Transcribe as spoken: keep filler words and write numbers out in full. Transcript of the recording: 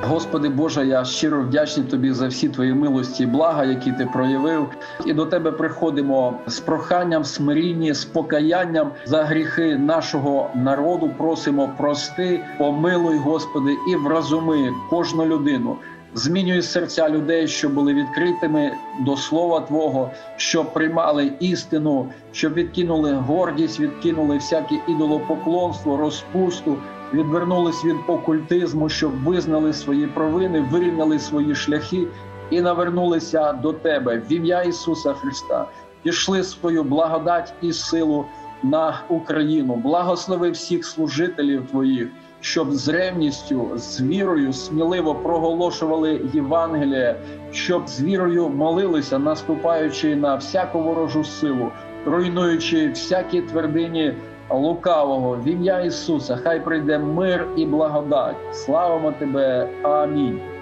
Господи Боже, я щиро вдячний Тобі за всі Твої милості і блага, які Ти проявив. І до Тебе приходимо з проханням, смирінні, з покаянням за гріхи нашого народу. Просимо, прости, помилуй, Господи, і вразуми кожну людину. Змінюй серця людей, щоб були відкритими до Слова Твого, щоб приймали істину, щоб відкинули гордість, відкинули всяке ідолопоклонство, розпусту, відвернулись від окультизму, щоб визнали свої провини, вирівняли свої шляхи і навернулися до Тебе. В ім'я Ісуса Христа пішли свою благодать і силу на Україну. Благослови всіх служителів Твоїх, щоб з ревністю, з вірою сміливо проголошували Євангеліє, щоб з вірою молилися, наступаючи на всяку ворожу силу, руйнуючи всякі твердині лукавого. В ім'я Ісуса хай прийде мир і благодать. Славимо Тебе. Амінь.